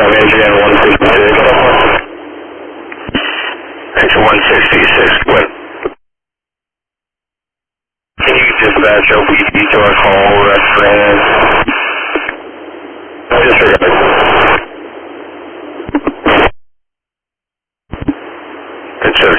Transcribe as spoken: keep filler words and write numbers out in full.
Adrian one sixty-six. Action one sixty-six, what? Can you dispatch O P D to our call reference? Disregard. Good, sir.